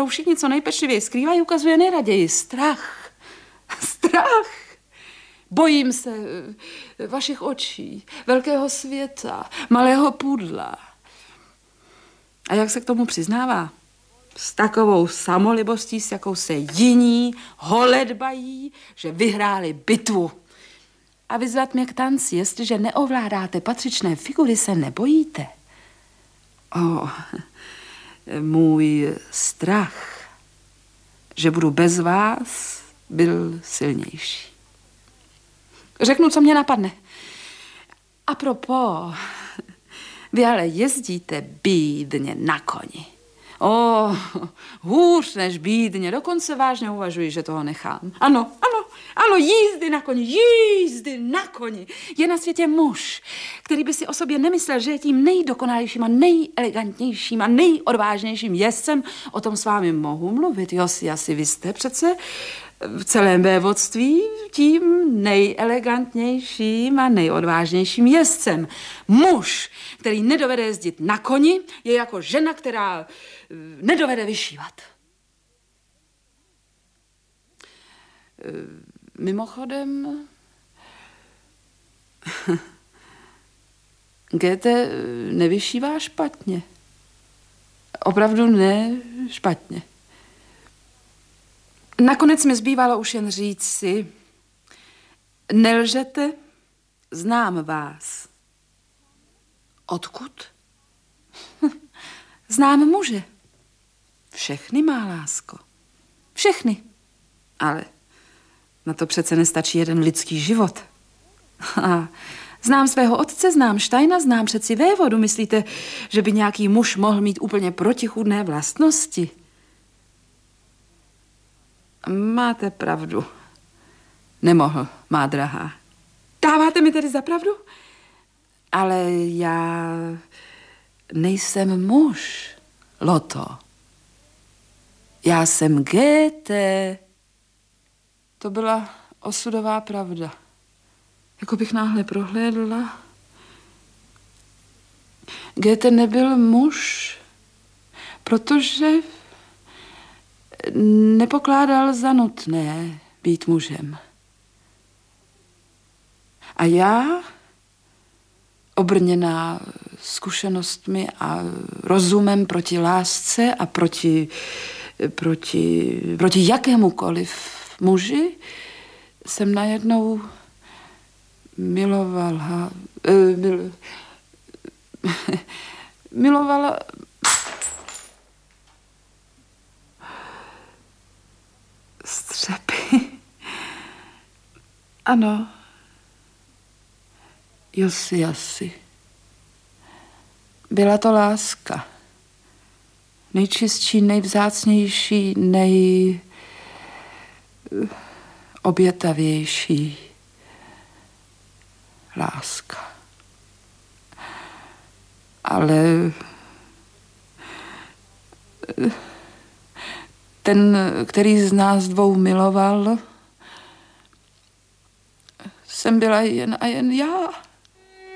kterou všichni co nejpečlivěji skrývají, ukazuje nejraději strach. Strach. Bojím se vašich očí, velkého světa, malého pudla. A jak se k tomu přiznává? S takovou samolibostí, s jakou se jiní holedbají, že vyhráli bitvu. A vyzvat mě k tanci, jestliže neovládáte patřičné figury, se nebojíte. Můj strach, že budu bez vás, byl silnější. Řeknu, co mě napadne. Apropos, vy ale jezdíte bídně na koni. Hůř než bídně, dokonce vážně uvažuji, že toho nechám. Ano, jízdy na koni. Je na světě muž, který by si o sobě nemyslel, že je tím nejdokonalejším a nejelegantnějším a nejodvážnějším jezdcem. O tom s vámi mohu mluvit. Asi vy jste přece v celém vévodství tím nejelegantnějším a nejodvážnějším jezdcem. Muž, který nedovede jezdit na koni, je jako žena, která nedovede vyšívat. Mimochodem, Goethe nevyšívá špatně. Opravdu ne špatně. Nakonec mi zbývalo už jen říct si, nelžete, znám vás. Odkud? Znám muže. Všechny, má lásko. Všechny. Ale na to přece nestačí jeden lidský život. Znám svého otce, znám Steina, znám přeci vévodu. Myslíte, že by nějaký muž mohl mít úplně protichůdné vlastnosti? Máte pravdu. Nemohl, má drahá. Dáváte mi tedy za pravdu? Ale já nejsem muž, Loto. Já jsem Goethe. To byla osudová pravda. Jako bych náhle prohlédla. Goethe nebyl muž, protože nepokládal za nutné být mužem. A já, obrněná zkušenostmi a rozumem proti lásce a proti jakémukoliv muži, jsem najednou milovala střepy. Ano. Asi. Byla to láska. Nejčistší, nejvzácnější, nejobětavější láska. Ale ten, který z nás dvou miloval, jsem byla jen a jen já.